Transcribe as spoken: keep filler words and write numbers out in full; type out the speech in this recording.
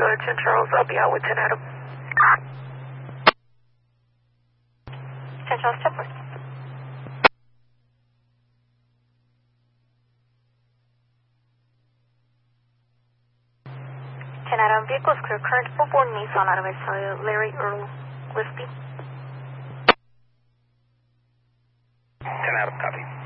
uh, ten Charles. I'll be out with ten Adam. ten Charles, ten foot. ten Adam, vehicles clear. Current four four Nissan out of Visalia, Larry Earl Gillespie. ten Adam, copy.